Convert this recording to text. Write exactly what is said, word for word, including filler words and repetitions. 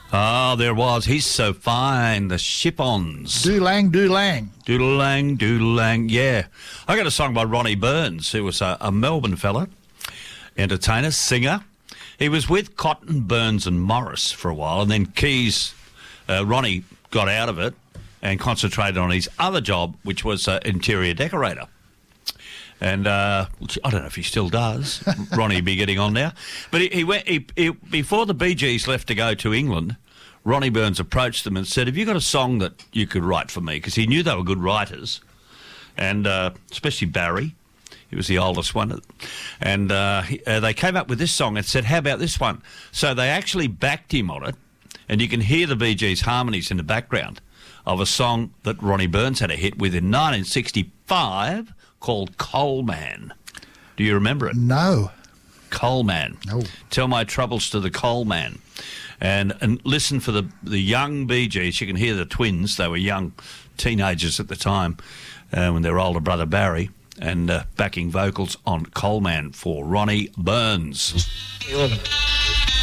Oh, there was. He's so fine. The Ship-Ons. Doolang, doolang. Doodle-lang, doodle-lang, yeah. I got a song by Ronnie Burns, who was a, a Melbourne fella, entertainer, singer. He was with Cotton, Burns and Morris for a while, and then Keys, uh, Ronnie got out of it and concentrated on his other job, which was uh, interior decorator. And uh, which I don't know if he still does. Ronnie would be getting on now. But he, he went he, he, before the Bee Gees left to go to England, Ronnie Burns approached them and said, have you got a song that you could write for me? Because he knew they were good writers, and uh, especially Barry. He was the oldest one. And uh, he, uh, they came up with this song and said, how about this one? So they actually backed him on it, and you can hear the Bee Gees harmonies in the background of a song that Ronnie Burns had a hit with in nineteen sixty-five called Coal Man. Do you remember it? No. Coal Man. No. Tell my troubles to the Coal Man. And and listen for the, the young Bee Gees. You can hear the twins. They were young teenagers at the time uh, when their older brother Barry, and uh, backing vocals on Coal Man for Ronnie Burns.